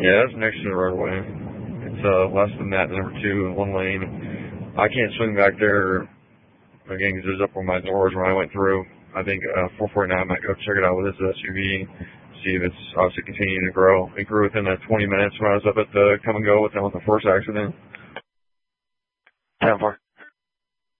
Yeah, that's next to the roadway. It's less than that, number 2 in 1 lane. I can't swing back there again because there's up where my doors when I went through. I think 449 might go check it out with this SUV, see if it's obviously continuing to grow. It grew within that 20 minutes when I was up at the come and go with them with the first accident. 10-4.